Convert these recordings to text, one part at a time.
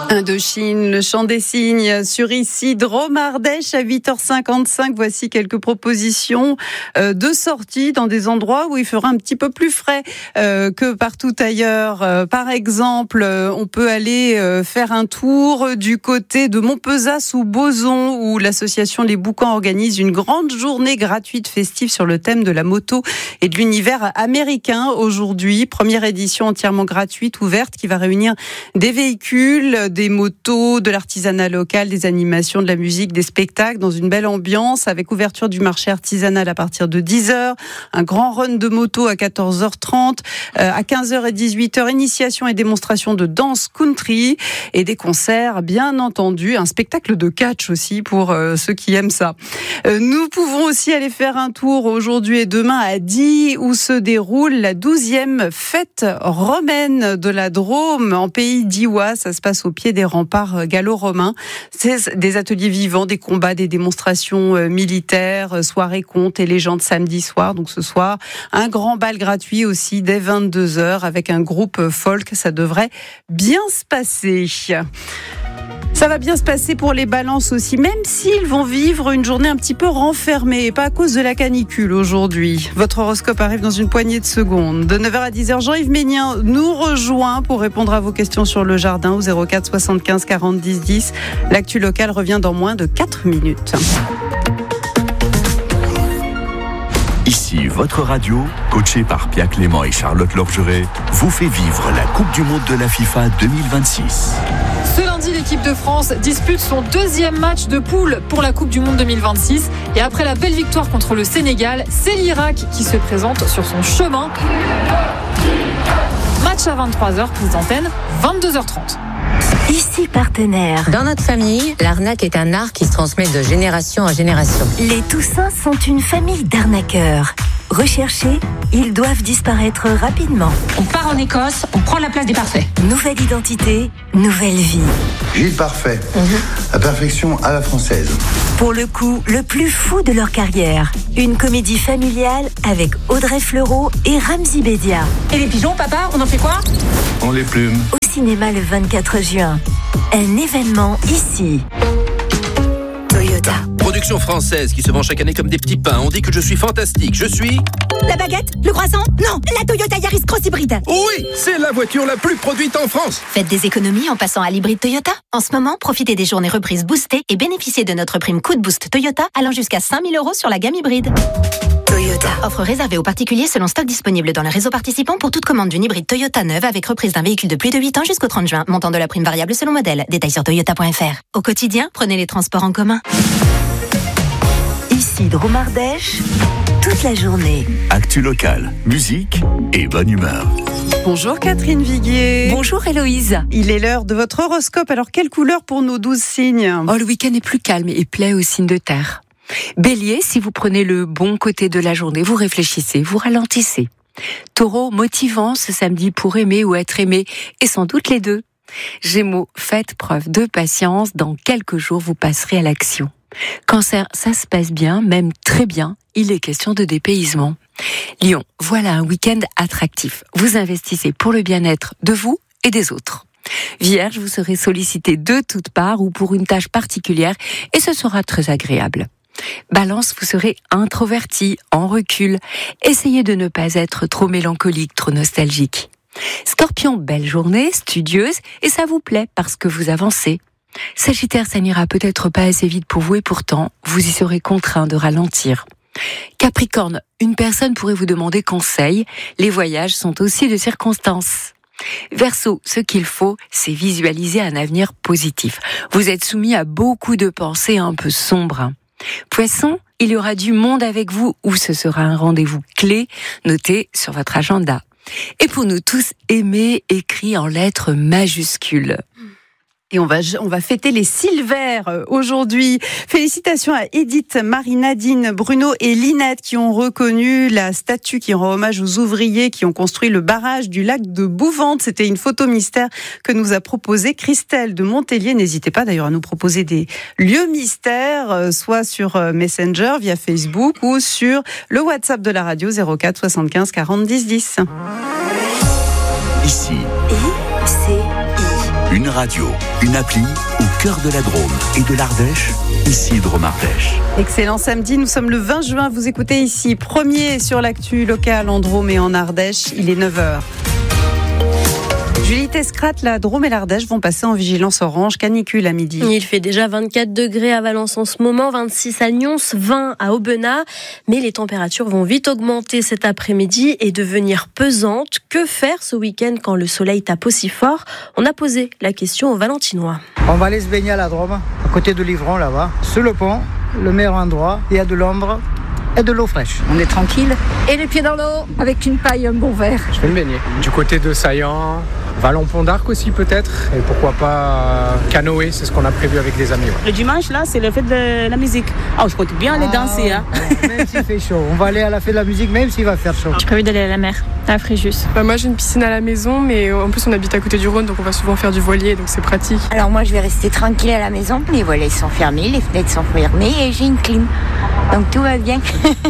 Indochine, le chant des cygnes sur ici, Drôme Ardèche à 8h55. Voici quelques propositions de sortie dans des endroits où il fera un petit peu plus frais que partout ailleurs. Par exemple, on peut aller faire un tour du côté de Montpezat ou Bozon où l'association Les Boucans organise une grande journée gratuite festive sur le thème de la moto et de l'univers américain. Aujourd'hui, première édition entièrement gratuite, ouverte, qui va réunir des véhicules, des motos, de l'artisanat local, des animations, de la musique, des spectacles dans une belle ambiance avec ouverture du marché artisanal à partir de 10h, un grand run de moto à 14h30, à 15h et 18h, initiation et démonstration de danse country et des concerts, bien entendu, un spectacle de catch aussi pour ceux qui aiment ça. Nous pouvons aussi aller faire un tour aujourd'hui et demain à Die où se déroule la 12e fête romaine de la Drôme en pays d'Iwa. Ça se passe au pied des remparts gallo-romains. C'est des ateliers vivants, des combats, des démonstrations militaires, soirées contes et légendes samedi soir. Donc ce soir, un grand bal gratuit aussi dès 22h avec un groupe folk. Ça devrait bien se passer. Ça va bien se passer pour les balances aussi, même s'ils vont vivre une journée un petit peu renfermée, et pas à cause de la canicule aujourd'hui. Votre horoscope arrive dans une poignée de secondes. De 9h à 10h, Jean-Yves Ménien nous rejoint pour répondre à vos questions sur le jardin au 04 75 40 10 10. L'actu locale revient dans moins de 4 minutes. Ici, votre radio, coachée par Pia Clément et Charlotte Lorgeret, vous fait vivre la Coupe du Monde de la FIFA 2026. Ce lundi, l'équipe de France dispute son deuxième match de poule pour la Coupe du Monde 2026. Et après la belle victoire contre le Sénégal, c'est l'Irak qui se présente sur son chemin. Match à 23h, prise d'antenne, 22h30. Ici partenaire. Dans notre famille, l'arnaque est un art qui se transmet de génération en génération. Les Toussins sont une famille d'arnaqueurs. Recherchés, ils doivent disparaître rapidement. On part en Écosse, on prend la place des parfaits. Nouvelle identité, nouvelle vie. Gilles Parfait, la perfection à la française. Pour le coup, le plus fou de leur carrière. Une comédie familiale avec Audrey Fleurot et Ramzy Bedia. Et les pigeons, papa, on en fait quoi? On les plume. Au cinéma le 24 juin. Un événement ici. Toyota. Production française qui se vend chaque année comme des petits pains. On dit que je suis fantastique. Je suis... La baguette? Le croissant? Non, la Toyota Yaris Cross Hybride. Oui, c'est la voiture la plus produite en France. Faites des économies en passant à l'hybride Toyota. En ce moment, profitez des journées reprises boostées et bénéficiez de notre prime Coup de Boost Toyota allant jusqu'à 5 000 € sur la gamme hybride. Toyota. Offre réservée aux particuliers selon stock disponible dans le réseau participant pour toute commande d'une hybride Toyota neuve avec reprise d'un véhicule de plus de 8 ans jusqu'au 30 juin. Montant de la prime variable selon modèle. Détails sur toyota.fr. Au quotidien, prenez les transports en commun. Ici Drôme Ardèche, toute la journée. Actu locale, musique et bonne humeur. Bonjour Catherine Viguier. Bonjour Héloïse. Il est l'heure de votre horoscope. Alors quelle couleur pour nos 12 signes? Le week-end est plus calme et plaît aux signes de terre. Bélier, si vous prenez le bon côté de la journée, vous réfléchissez, vous ralentissez. Taureau, motivant ce samedi pour aimer ou être aimé, et sans doute les deux. Gémeaux, faites preuve de patience, dans quelques jours vous passerez à l'action. Cancer, ça se passe bien, même très bien, il est question de dépaysement. Lion, voilà un week-end attractif. Vous investissez pour le bien-être de vous et des autres. Vierge, vous serez sollicité de toutes parts ou pour une tâche particulière et ce sera très agréable. Balance, vous serez introverti, en recul. Essayez de ne pas être trop mélancolique, trop nostalgique. Scorpion, belle journée, studieuse, et ça vous plaît parce que vous avancez. Sagittaire, ça n'ira peut-être pas assez vite pour vous et pourtant, vous y serez contraint de ralentir. Capricorne, une personne pourrait vous demander conseil. Les voyages sont aussi de circonstances. Verseau, ce qu'il faut, c'est visualiser un avenir positif. Vous êtes soumis à beaucoup de pensées un peu sombres. Poisson, il y aura du monde avec vous ou ce sera un rendez-vous clé noté sur votre agenda. Et pour nous tous, aimer écrit en lettres majuscules. Et on va fêter les Silvers aujourd'hui. Félicitations à Edith, Marie-Nadine, Bruno et Linette qui ont reconnu la statue qui rend hommage aux ouvriers qui ont construit le barrage du lac de Bouvante. C'était une photo mystère que nous a proposée Christelle de Montélier. N'hésitez pas d'ailleurs à nous proposer des lieux mystères, soit sur Messenger, via Facebook ou sur le WhatsApp de la radio 04 75 40 10 10. Ici. ICI. Une radio, une appli au cœur de la Drôme et de l'Ardèche, ici Drôme Ardèche. Excellent samedi, nous sommes le 20 juin, vous écoutez ici, premier sur l'actu locale en Drôme et en Ardèche, il est 9h. Julie Tescrat, la Drôme et l'Ardèche vont passer en vigilance orange, canicule à midi. Il fait déjà 24 degrés à Valence en ce moment, 26 à Nyons, 20 à Aubenas. Mais les températures vont vite augmenter cet après-midi et devenir pesantes. Que faire ce week-end quand le soleil tape aussi fort ? On a posé la question aux Valentinois. On va aller se baigner à la Drôme, à côté de Livron là-bas. Sur le pont, le meilleur endroit, il y a de l'ombre et de l'eau fraîche. On est tranquille et les pieds dans l'eau avec une paille, un bon verre. Je vais me baigner. Du côté de Saillant, Vallon-Pont d'Arc aussi peut-être, et pourquoi pas canoë, c'est ce qu'on a prévu avec des amis. Le dimanche là, c'est le fête de la musique. Je compte bien aller danser. Même s'il fait chaud, on va aller à la fête de la musique même s'il va faire chaud. J'ai prévu d'aller à la mer, à Fréjus. Moi j'ai une piscine à la maison, mais en plus on habite à côté du Rhône, donc on va souvent faire du voilier, donc c'est pratique. Alors moi je vais rester tranquille à la maison, les volets sont fermés, les fenêtres sont fermées et j'ai une clim. Donc tout va bien.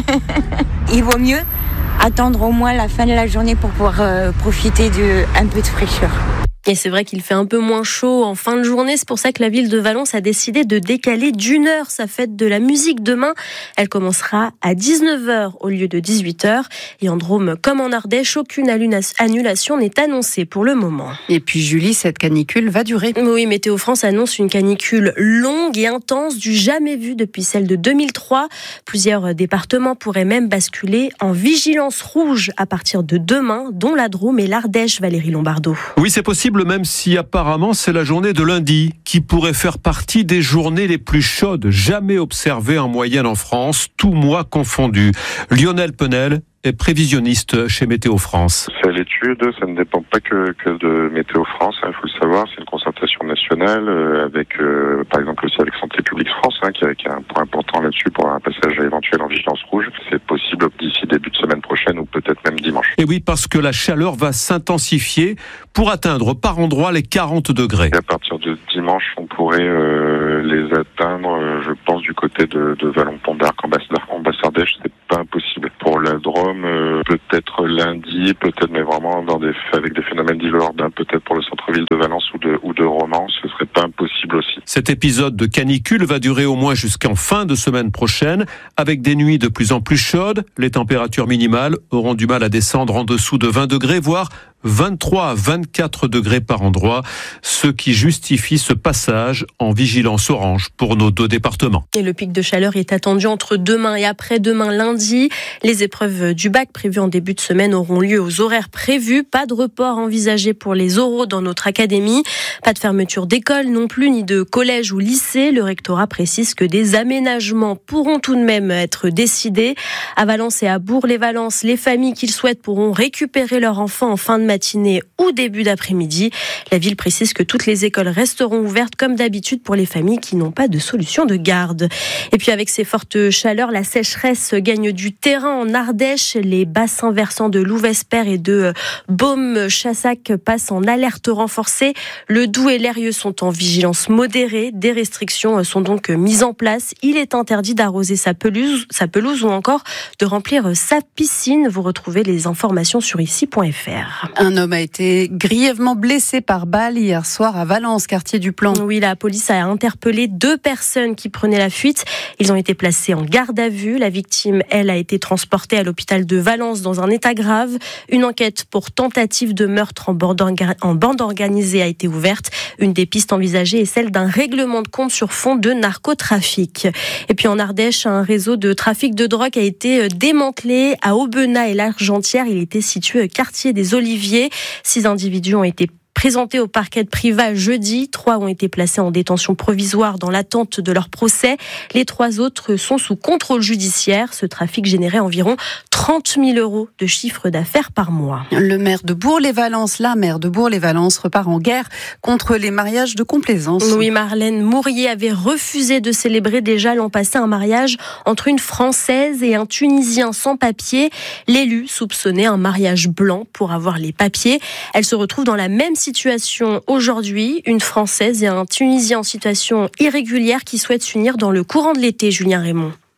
Il vaut mieux attendre au moins la fin de la journée pour pouvoir profiter d'un peu de fraîcheur. Et c'est vrai qu'il fait un peu moins chaud en fin de journée. C'est pour ça que la ville de Valence a décidé de décaler d'1 heure sa fête de la musique demain. Elle commencera à 19h au lieu de 18h. Et en Drôme comme en Ardèche, aucune annulation n'est annoncée pour le moment. Et puis Julie, cette canicule va durer. Oui, Météo France annonce une canicule longue et intense du jamais vu depuis celle de 2003. Plusieurs départements pourraient même basculer en vigilance rouge à partir de demain, dont la Drôme et l'Ardèche, Valérie Lombardo. Oui, c'est possible, même si apparemment c'est la journée de lundi qui pourrait faire partie des journées les plus chaudes jamais observées en moyenne en France, tous mois confondus. Lionel Penel est prévisionniste chez Météo France. C'est l'étude, ça ne dépend pas que de Météo France, il faut le savoir, c'est une concertation nationale avec, par exemple aussi avec Santé publique France, qui a un point important là-dessus pour un passage éventuel en vigilance rouge. C'est possible d'ici début de semaine prochaine ou peut-être même dimanche. Et oui, parce que la chaleur va s'intensifier pour atteindre par endroits les 40 degrés. Et à partir de dimanche, on pourrait les atteindre, je pense, du côté de Vallon-Pont d'Arc, en Basse-Ardèche, c'est pas impossible. Pour la Drôme, peut-être lundi, peut-être, mais vraiment avec des phénomènes d'île urbain, peut-être pour le centre-ville de Valence ou de Romans, ce serait pas impossible aussi. Cet épisode de canicule va durer au moins jusqu'en fin de semaine prochaine, avec des nuits de plus en plus chaudes. Les températures minimales auront du mal à descendre en dessous de 20 degrés, voire 23 à 24 degrés par endroit, ce qui justifie ce passage en vigilance orange pour nos 2 départements. Et le pic de chaleur est attendu entre demain et après-demain lundi. Les épreuves du bac prévues en début de semaine auront lieu aux horaires prévus. Pas de report envisagé pour les oraux dans notre académie. Pas de fermeture d'école non plus, ni de collège ou lycée. Le rectorat précise que des aménagements pourront tout de même être décidés. À Valence et à Bourg-les-Valences, les familles qui le souhaitent pourront récupérer leurs enfants en fin de matinée ou début d'après-midi. La ville précise que toutes les écoles resteront ouvertes comme d'habitude pour les familles qui n'ont pas de solution de garde. Et puis avec ces fortes chaleurs, la sécheresse gagne du terrain en Ardèche. Les bassins versants de Louvesper et de Baume-Chassac passent en alerte renforcée. Le Doubs et l'Eyrieux sont en vigilance modérée. Des restrictions sont donc mises en place. Il est interdit d'arroser sa pelouse ou encore de remplir sa piscine. Vous retrouvez les informations sur ici.fr. Un homme a été grièvement blessé par balle hier soir à Valence, quartier du Plan. Oui, la police a interpellé 2 personnes qui prenaient la fuite. Ils ont été placés en garde à vue. La victime, elle, a été transportée à l'hôpital de Valence dans un état grave. Une enquête pour tentative de meurtre en bande organisée a été ouverte. Une des pistes envisagées est celle d'un règlement de compte sur fond de narcotrafic. Et puis en Ardèche, un réseau de trafic de drogue a été démantelé à Aubenas et l'Argentière. Il était situé quartier des Oliviers. 6 individus ont été présentés au parquet de Privas jeudi. 3 ont été placés en détention provisoire dans l'attente de leur procès. Les 3 autres sont sous contrôle judiciaire. Ce trafic générait environ 30 000 € de chiffre d'affaires par mois. La maire de Bourg-les-Valences repart en guerre contre les mariages de complaisance. Oui, Marlène Mourier avait refusé de célébrer déjà l'an passé un mariage entre une Française et un Tunisien sans papier. L'élu soupçonnait un mariage blanc pour avoir les papiers. Elle se retrouve dans la même situation aujourd'hui. Une Française et un Tunisien en situation irrégulière qui souhaitent s'unir dans le courant de l'été, Julien Raymond.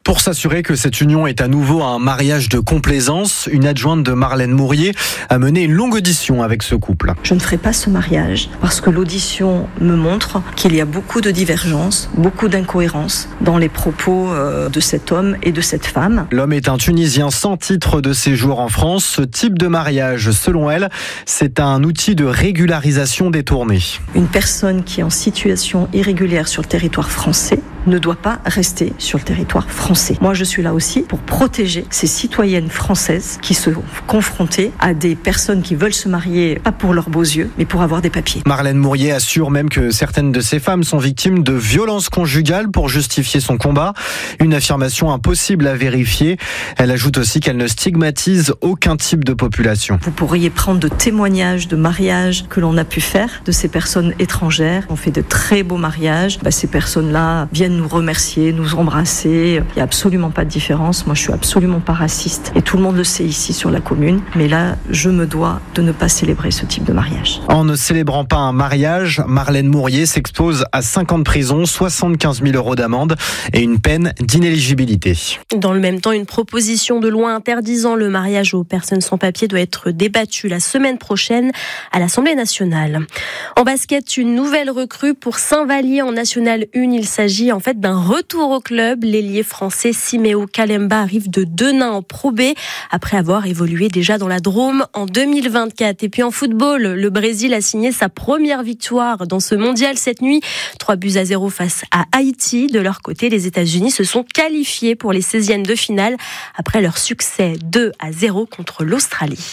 Pour s'assurer que cette union est à nouveau un mariage de complaisance, une adjointe de Marlène Mourier a mené une longue audition avec ce couple. Je ne ferai pas ce mariage parce que l'audition me montre qu'il y a beaucoup de divergences, beaucoup d'incohérences dans les propos de cet homme et de cette femme. L'homme est un Tunisien sans titre de séjour en France. Ce type de mariage, selon elle, c'est un outil de régularisation détourné. Une personne qui est en situation irrégulière sur le territoire français ne doit pas rester sur le territoire français. Moi, je suis là aussi pour protéger ces citoyennes françaises qui sont confrontées à des personnes qui veulent se marier, pas pour leurs beaux yeux, mais pour avoir des papiers. Marlène Mourier assure même que certaines de ces femmes sont victimes de violences conjugales pour justifier son combat. Une affirmation impossible à vérifier. Elle ajoute aussi qu'elle ne stigmatise aucun type de population. Vous pourriez prendre de témoignages de mariages que l'on a pu faire de ces personnes étrangères. On fait de très beaux mariages. Ces personnes-là viennent nous remercier, nous embrasser. Il n'y a absolument pas de différence. Moi, je suis absolument pas raciste. Et tout le monde le sait ici sur la commune. Mais là, je me dois de ne pas célébrer ce type de mariage. En ne célébrant pas un mariage, Marlène Mourier s'expose à 5 ans de prison, 75 000 € d'amende et une peine d'inéligibilité. Dans le même temps, une proposition de loi interdisant le mariage aux personnes sans papier doit être débattue la semaine prochaine à l'Assemblée nationale. En basket, une nouvelle recrue pour Saint-Vallier en National 1. Il s'agit en fait d'un retour au club. L'ailier français Siméo Kalemba arrive de Denain en Pro B après avoir évolué déjà dans la Drôme en 2024. Et puis en football, le Brésil a signé sa première victoire dans ce mondial cette nuit. 3-0 face à Haïti. De leur côté, les États-Unis se sont qualifiés pour les 16e de finale après leur succès 2-0 contre l'Australie.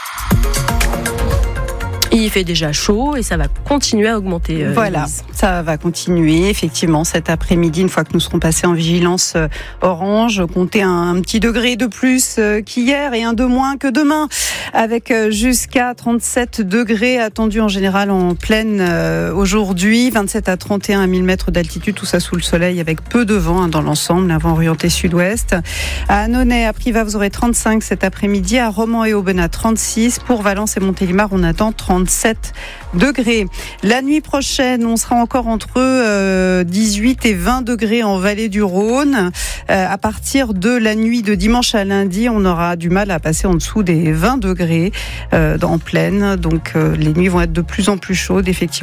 Il fait déjà chaud et ça va continuer à augmenter. Voilà, ça va continuer effectivement cet après-midi, une fois que nous serons passés en vigilance orange. Comptez un petit degré de plus qu'hier et un de moins que demain, avec jusqu'à 37 degrés attendus en général en plaine aujourd'hui, 27 à 31 à 1000 mètres d'altitude, tout ça sous le soleil avec peu de vent dans l'ensemble, un vent orienté sud-ouest. À Annonay, à Privas, vous aurez 35 cet après-midi, à Romans et Aubenas 36, pour Valence et Montélimar on attend 37 degrés. La nuit prochaine, on sera encore entre 18 et 20 degrés en vallée du Rhône. À partir de la nuit de dimanche à lundi, on aura du mal à passer en dessous des 20 degrés en plaine. Donc les nuits vont être de plus en plus chaudes, effectivement.